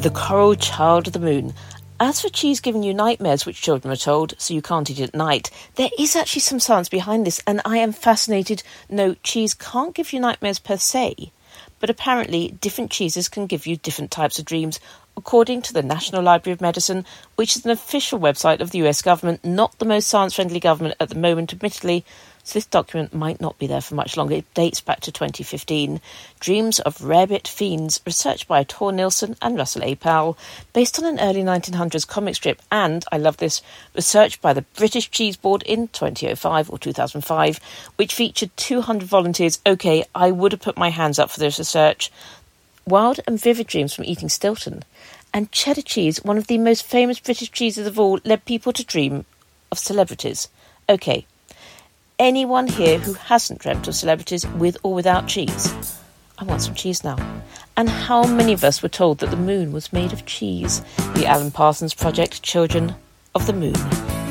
The Coral Child of the Moon. As for cheese giving you nightmares, which children are told, so you can't eat it at night, there is actually some science behind this, and I am fascinated. No, cheese can't give you nightmares per se, but apparently different cheeses can give you different types of dreams, according to the National Library of Medicine, which is an official website of the US government, not the most science-friendly government at the moment, admittedly, so this document might not be there for much longer. It dates back to 2015. Dreams of Rarebit Fiends, researched by Tor Nilsson and Russell A. Powell, based on an early 1900s comic strip, and, I love this, researched by the British Cheese Board in 2005 or 2005, which featured 200 volunteers. Okay, I would have put my hands up for this research. Wild and vivid dreams from eating Stilton. And cheddar cheese, one of the most famous British cheeses of all, led people to dream of celebrities. Okay, anyone here who hasn't dreamt of celebrities with or without cheese? I want some cheese now. And how many of us were told that the moon was made of cheese? The Alan Parsons Project, Children of the Moon.